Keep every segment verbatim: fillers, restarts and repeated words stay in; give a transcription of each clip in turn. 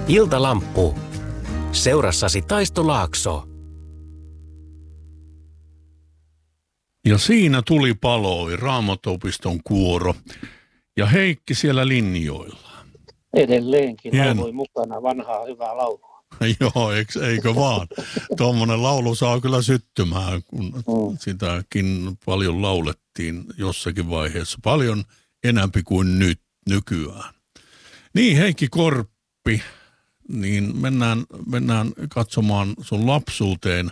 Iltalamppu. Seurassasi Taisto Laakso. Ja siinä tuli paloi Raamattuopiston kuoro ja Heikki siellä linjoilla. Edelleenkin Hieno. lauloi mukana vanhaa hyvää laulua. Joo, eikö, eikö vaan? Tuommoinen laulu saa kyllä syttymään, kun Mm. sitäkin paljon laulettiin jossakin vaiheessa. Paljon enämpi kuin nyt, nykyään. Niin, Heikki Korppi, niin mennään, mennään katsomaan sun lapsuuteen.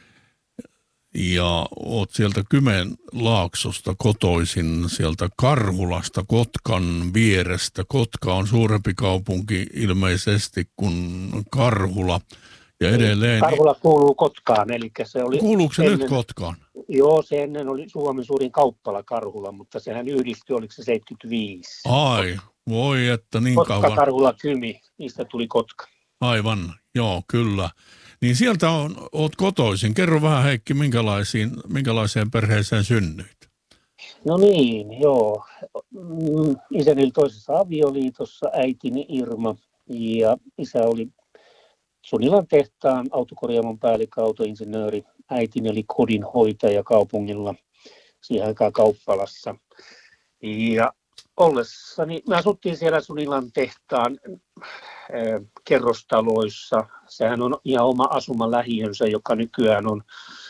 Ja oot sieltä Kymenlaaksosta kotoisin, sieltä Karhulasta, Kotkan vierestä. Kotka on suurempi kaupunki ilmeisesti kuin Karhula. Ja edelleen... Karhula kuuluu Kotkaan, eli se oli... Kuuluuko se ennen, nyt Kotkaan? Joo, se ennen oli Suomen suurin kauppala Karhula, mutta sehän yhdistyi, oliko se seitsemänkymmentäviisi? Ai, voi että niin Kotka, kauan. Karhula, Kymi, niistä tuli Kotka. Aivan, joo, kyllä. Niin sieltä on, oot kotoisin. Kerro vähän Heikki, minkälaisiin, minkälaiseen perheeseen synnyit? No niin, joo. Mm, Isäni oli toisessa avioliitossa, äitini Irma, ja isä oli Sunilan tehtaan autokorjaamon päällikkö, autoinsinööri. Äitini oli kodinhoitaja kaupungilla, siihen aikaan kauppalassa. Ja ollessani, me asuttiin siellä Sunilan tehtaan äh, kerrostaloissa. Sehän on ihan oma asuma lähiönsä, joka nykyään on,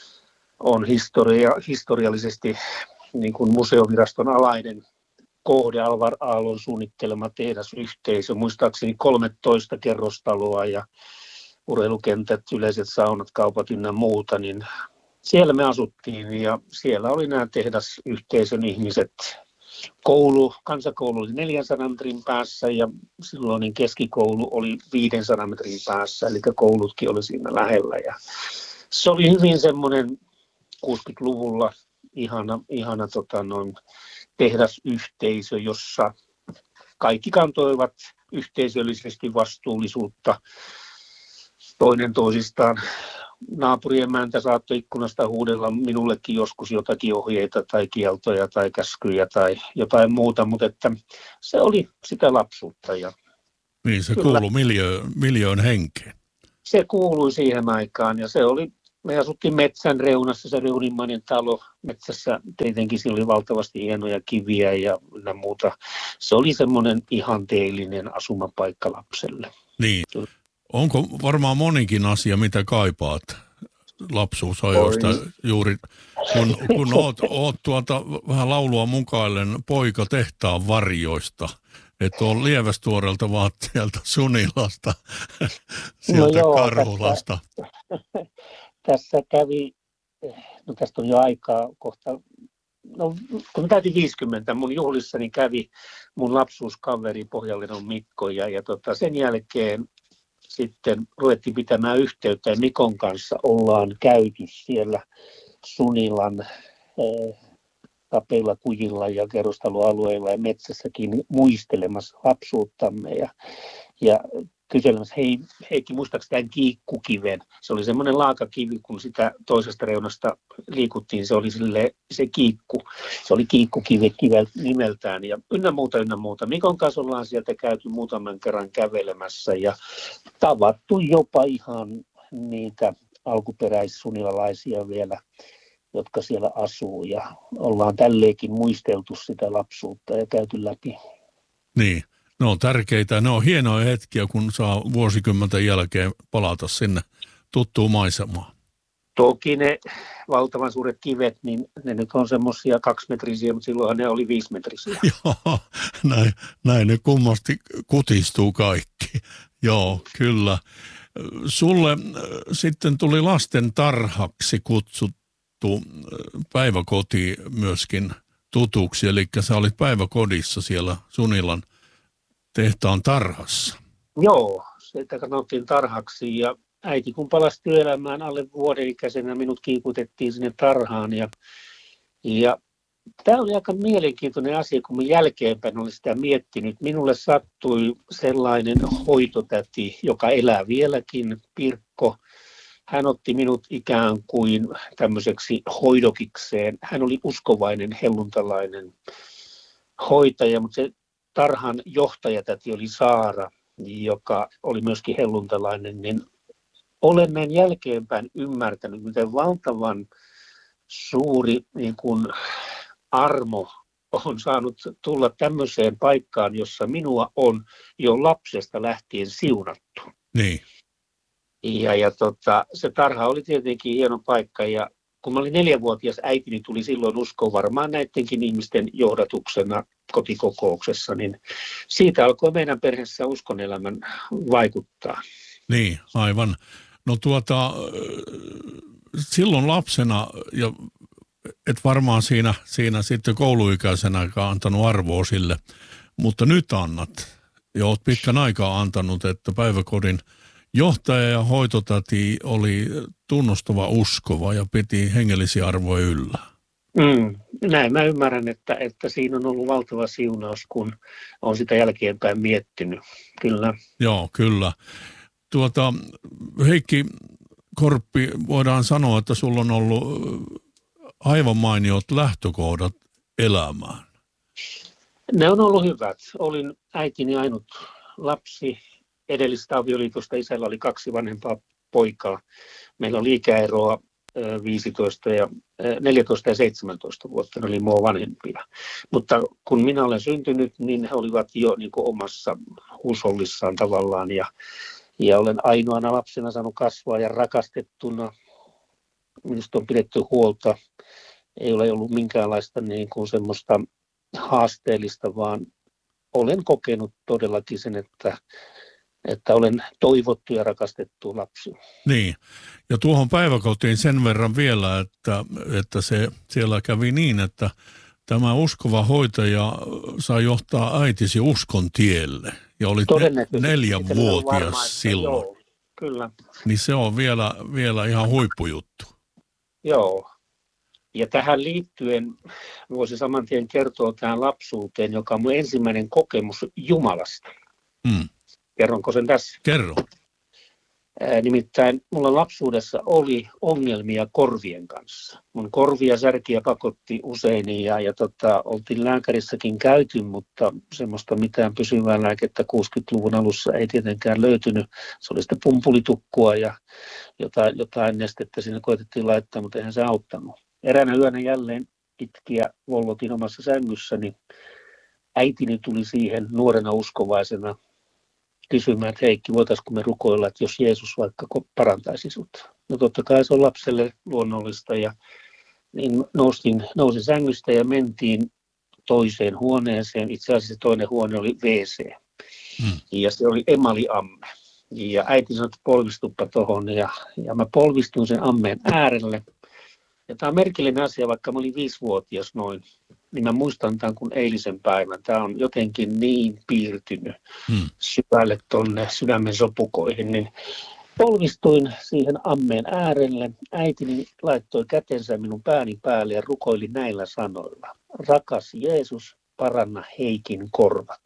on historia, historiallisesti niin kuin museoviraston alainen kohde, Alvar Aallon suunnittelema tehdasyhteisö. Muistaakseni kolmetoista kerrostaloa ja urheilukentät, yleiset saunat, kaupat ynnä muuta, niin siellä me asuttiin ja siellä oli nämä tehdasyhteisön ihmiset. Koulu, kansakoulu oli neljänsadan metrin päässä ja silloin keskikoulu oli viidensadan metrin päässä, eli koulutkin oli siinä lähellä. Ja se oli hyvin semmoinen kuusikymmentäluvulla ihana, ihana tota, noin, tehdasyhteisö, jossa kaikki kantoivat yhteisöllisesti vastuullisuutta toinen toisistaan. Naapurien mäntä saattoi ikkunasta huudella minullekin joskus jotakin ohjeita tai kieltoja tai käskyjä tai jotain muuta, mutta että se oli sitä lapsuutta. Ja niin, se kyllä, kuului miljöön, miljöön henkeen. Se kuului siihen aikaan ja se oli, me asuttiin metsän reunassa, se reunimmainen talo. Metsässä tietenkin siinä oli valtavasti hienoja kiviä ja muuta. Se oli semmoinen ihanteellinen asumapaikka lapselle. Niin. Onko varmaan monikin asia, mitä kaipaat lapsuusajoista juuri, kun, kun oot, oot tuolta vähän laulua mukaillen poika tehtaan varjoista, että on lievästuorelta vaan sieltä Sunilasta, sieltä no joo, Karhulasta. Tässä, tässä kävi, no tästä on jo aikaa kohta, no kun mä täytin viisikymmentä, mun juhlissani kävi mun lapsuuskaveri Pohjanlinnan Mikko ja, ja tota, sen jälkeen sitten ruvettiin pitämään yhteyttä ja Mikon kanssa ollaan käyty siellä Sunilan eh, kapeilla kujilla ja kerrostaloalueilla ja metsässäkin muistelemassa lapsuuttamme ja, ja kyselemässä, hei Heikki, muistaakseni tämän kiikkukiven? Se oli semmoinen laakakivi, kun sitä toisesta reunasta liikuttiin, se oli sille, se kiikku. Se oli kiikkukivi nimeltään ja ynnä muuta, ynnä muuta. Mikon kanssa ollaan sieltä käyty muutaman kerran kävelemässä ja tavattu jopa ihan niitä alkuperäissunilalaisia vielä, jotka siellä asuu ja ollaan tälleenkin muisteltu sitä lapsuutta ja käyty läpi. Niin. Ne on tärkeitä, ne on hienoja hetkiä, kun saa vuosikymmenten jälkeen palata sinne tuttuun maisemaan. Toki ne valtavan suuret kivet, niin ne nyt on semmoisia kaksimetrisiä, mutta silloinhan ne oli viisimetrisiä. Joo, näin, näin ne kummasti kutistuu kaikki. Joo, kyllä. Sulle sitten tuli lasten tarhaksi kutsuttu päiväkoti myöskin tutuksi, eli sä olit päiväkodissa siellä Sunilan tehtaan tarhassa. Joo, sitä katsottiin tarhaksi ja äiti kun palasi työelämään alle vuoden ikäisenä, minut kiikutettiin sinne tarhaan. Ja, ja tämä oli aika mielenkiintoinen asia, kun minä jälkeenpäin olin sitä miettinyt. Minulle sattui sellainen hoitotäti, joka elää vieläkin, Pirkko. Hän otti minut ikään kuin tämmöiseksi hoidokikseen. Hän oli uskovainen, helluntalainen hoitaja, mutta se tarhan johtajatäti oli Saara. joka oli myöskin helluntalainen, niin olen näin jälkeenpäin ymmärtänyt, miten valtavan suuri niin kuin armo on saanut tulla tämmöiseen paikkaan, jossa minua on jo lapsesta lähtien siunattu. Niin. Ja, ja tota, se tarha oli tietenkin hieno paikka, ja kun mä olin neljävuotias, äitini tuli silloin uskoon varmaan näidenkin ihmisten johdatuksena kotikokouksessa, niin siitä alkoi meidän perheessä uskonelämän vaikuttaa. Niin, aivan. No tuota, silloin lapsena, ja et varmaan siinä, siinä sitten kouluikäisenäkään antanut arvoa sille, mutta nyt annat, ja olet pitkän aikaa antanut, että päiväkodin johtaja ja hoitotäti oli tunnustava uskova ja piti hengellisiä arvoja yllä. Mm, näin mä ymmärrän, että, että siinä on ollut valtava siunaus, kun on sitä jälkeenpäin miettinyt. Kyllä. Joo, kyllä. Tuota, Heikki Korppi, voidaan sanoa, että sulla on ollut aivan mainiot lähtökohdat elämään. Ne on ollut hyvät. Olin äitini ainut lapsi. Edellisestä avioliitosta isällä oli kaksi vanhempaa poikaa. Meillä oli ikäeroa viisitoista ja, neljätoista ja seitsemäntoista vuotta, ne oli mua vanhempia. Mutta kun minä olen syntynyt, niin he olivat jo niin kuin omassa huusollissaan tavallaan. Ja, ja olen ainoana lapsena saanut kasvaa ja rakastettuna. Minusta on pidetty huolta. Ei ole ollut minkäänlaista niin kuin semmoista haasteellista, vaan olen kokenut todellakin sen, että että olen toivottu ja rakastettu lapsi. Niin, ja tuohon päiväkotiin sen verran vielä, että, että se siellä kävi niin, että tämä uskova hoitaja sai johtaa äitisi uskon tielle, ja olit neljänvuotias silloin. Joo, kyllä. Niin se on vielä, vielä ihan huippujuttu. Joo, ja tähän liittyen voisi saman tien kertoa tähän lapsuuteen, joka on mun ensimmäinen kokemus Jumalasta. Mm. Kerronko sen tässä? Kerro. Ää, nimittäin mulla lapsuudessa oli ongelmia korvien kanssa. Mun korvia särkiä pakotti usein ja, ja tota, oltiin lääkärissäkin käyty, mutta semmoista mitään pysyvää lääkettä kuusikymmentäluvun alussa ei tietenkään löytynyt. Se oli sitten pumpulitukkua ja jotain, jotain nestettä siinä koetettiin laittaa, mutta eihän se auttanut. Eräänä yönä jälleen itkiä vollotin omassa sängyssäni. Äitini tuli siihen nuorena uskovaisena kysymään, että Heikki, voitaisiinko me rukoilla, että jos Jeesus vaikka parantaisi sut. No totta kai se on lapselle luonnollista ja niin nousin, nousin sängystä ja mentiin toiseen huoneeseen. Itse asiassa toinen huone oli W C hmm. ja se oli emaliamme. Ja äiti sanoi, että polvistuppa tuohon ja, ja mä polvistuin sen ammeen äärelle. Ja tämä on merkillinen asia, vaikka mä olin viisivuotias noin, niin mä muistan tämän kuin eilisen päivän. Tämä on jotenkin niin piirtynyt hmm. syvälle tuonne sydämen sopukoihin. Niin polvistuin siihen ammeen äärelle. Äitini laittoi kätensä minun pääni päälle ja rukoili näillä sanoilla. Rakas Jeesus, paranna Heikin korvat.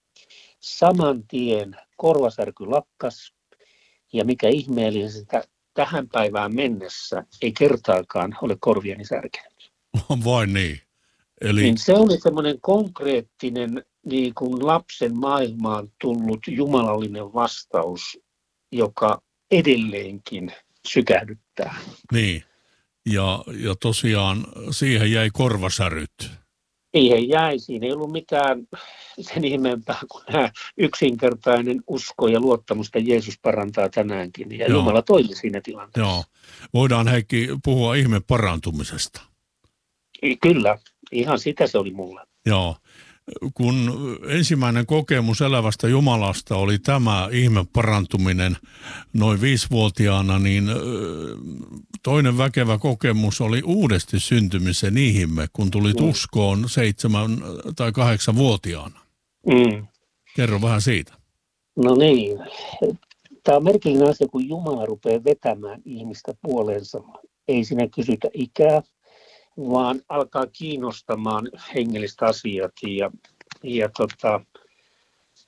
Saman tien korvasärky lakkas ja mikä ihmeellisintä, tähän päivään mennessä ei kertaakaan ole korviani särkenyt. Vain niin. Eli... Niin se oli semmoinen konkreettinen niin kuin lapsen maailmaan tullut jumalallinen vastaus, joka edelleenkin sykähdyttää. Niin, ja, ja tosiaan siihen jäi korvasäryt. Siihen jäi, siinä ei ollut mitään sen ihmeempää kuin nämä yksinkertainen usko ja luottamus, että Jeesus parantaa tänäänkin. Ja Joo. Jumala toimi siinä tilanteessa. Joo. Voidaan Heikki puhua ihme parantumisesta. Kyllä, ihan sitä se oli mulle. Joo. Kun ensimmäinen kokemus elävästä Jumalasta oli tämä ihme parantuminen noin viisivuotiaana, niin toinen väkevä kokemus oli uudesti syntymisen ihme, kun tulit mm. uskoon seitsemän tai kahdeksan vuotiaana. Mm. Kerro vähän siitä. No niin. Tämä on merkillinen asia, kun Jumala rupeaa vetämään ihmistä puoleensa. Ei siinä kysytä ikää, vaan alkaa kiinnostamaan hengellistä asiat. Ja, ja tota,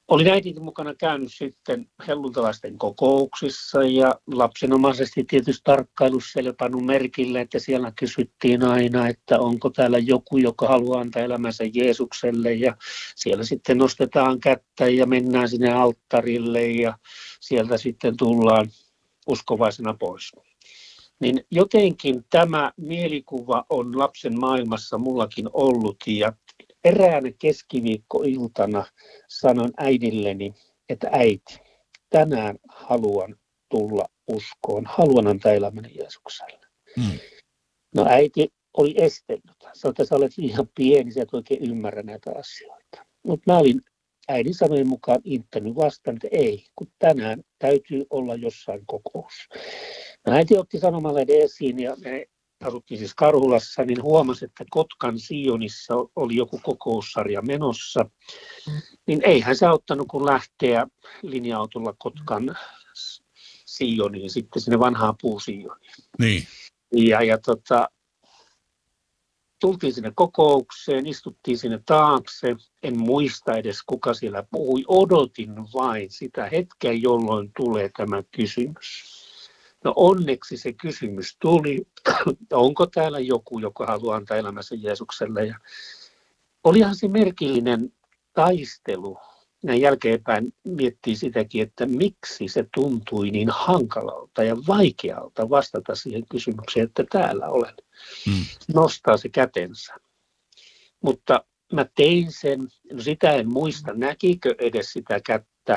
Olin äitini mukana käynyt sitten helluntalaisten kokouksissa ja lapsenomaisesti tietysti tarkkailussa siellä pannut merkille, että siellä kysyttiin aina, että onko täällä joku, joka haluaa antaa elämänsä Jeesukselle, ja siellä sitten nostetaan kättä ja mennään sinne alttarille ja sieltä sitten tullaan uskovaisena pois. Niin jotenkin tämä mielikuva on lapsen maailmassa mullakin ollut, ja eräänä keskiviikkoiltana sanon äidilleni, että äiti, tänään haluan tulla uskoon, haluan antaa elämäni Jeesukselle. Hmm. No äiti oli estellyt. Sanoi, että sä olet liian pieni, sä et oikein ymmärrä näitä asioita. Mutta mä olin äidin sanojen mukaan inttänyt vastaan, että ei, kun tänään täytyy olla jossain kokous. No äiti otti sanomalehden esiin ja me asuttiin siis Karhulassa, niin huomasi, että Kotkan Sionissa oli joku kokoussarja menossa. Niin eihän se auttanut, kun lähteä linja-autolla Kotkan Sioniin, sitten sinne vanhaan puusioniin. Niin. Ja, ja tota, tultiin sinne kokoukseen, istuttiin sinne taakse. En muista edes, kuka siellä puhui. Odotin vain sitä hetkeä, jolloin tulee tämä kysymys. No onneksi se kysymys tuli, onko täällä joku, joka haluaa antaa elämänsä Jeesukselle. Ja olihan se merkillinen taistelu. Näin jälkeenpäin miettii sitäkin, että miksi se tuntui niin hankalalta ja vaikealta vastata siihen kysymykseen, että täällä olen. Hmm. Nostaa se kätensä. Mutta mä tein sen, no sitä en muista, näkikö edes sitä kättä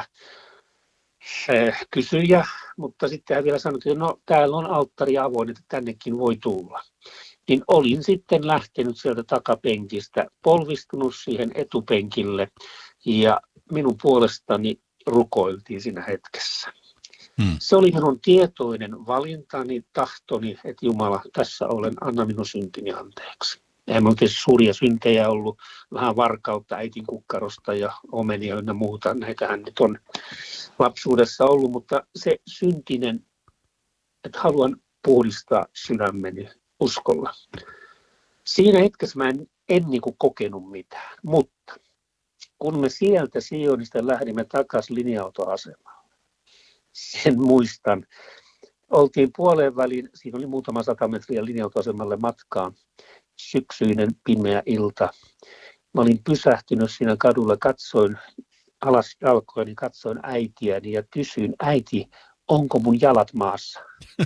kysyjä, mutta sitten hän vielä sanoi, että no täällä on alttari avoin, että tännekin voi tulla. Niin olin sitten lähtenyt sieltä takapenkistä, polvistunut siihen etupenkille ja minun puolestani rukoiltiin siinä hetkessä. Hmm. Se oli minun tietoinen valintani, tahtoni, että Jumala, tässä olen, anna minun syntini anteeksi. Eihän minulla tietysti suuria syntejä ollut, vähän varkautta äitin kukkarosta ja omenia ynnä muuta. Näitähän nyt on lapsuudessa ollut, mutta se syntinen, että haluan puhdistaa sydämeni uskolla. Siinä hetkessä mä en, en niin kuin kokenut mitään, mutta kun me sieltä Sionista lähdimme takaisin linja-autoasemalle, sen muistan. Oltiin puoleen väliin, siinä oli muutama sata metriä linja-autoasemalle matkaa. Syksyinen pimeä ilta. Mä olin pysähtynyt siinä kadulla, katsoin alas jalkoini, katsoin äitiäni ja kysyin, äiti, onko mun jalat maassa?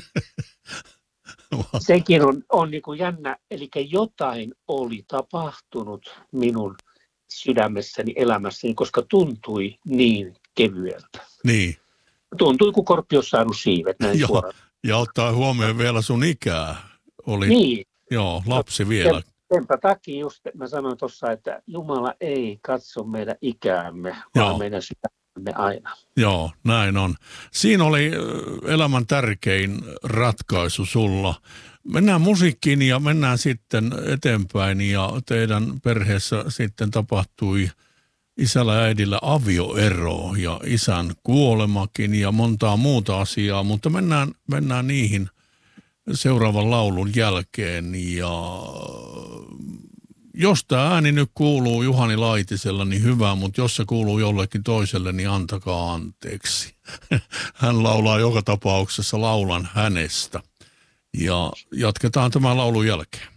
Sekin on, on niin kuin jännä, eli jotain oli tapahtunut minun sydämessäni, elämässäni, koska tuntui niin kevyeltä. Niin. Tuntui, kun korppi olisi saanut siivet näin Joo, suoraan. ja ottaa huomioon vielä sun ikää. Oli, niin. Joo, lapsi vielä. Senpä takia just mä sanoin tuossa, että Jumala ei katso meidän ikäämme, Joo. vaan meidän sydämemme aina. Joo, näin on. Siinä oli elämän tärkein ratkaisu sulla. Mennään musiikkiin ja mennään sitten eteenpäin ja teidän perheessä sitten tapahtui isällä ja äidillä avioero ja isän kuolemakin ja montaa muuta asiaa, mutta mennään, mennään niihin seuraavan laulun jälkeen. Ja jos tämä ääni nyt kuuluu Juhani Laitisella, niin hyvä, mutta jos se kuuluu jollekin toiselle, niin antakaa anteeksi. Hän laulaa joka tapauksessa Laulan hänestä. Ja jatketaan tämän laulun jälkeen.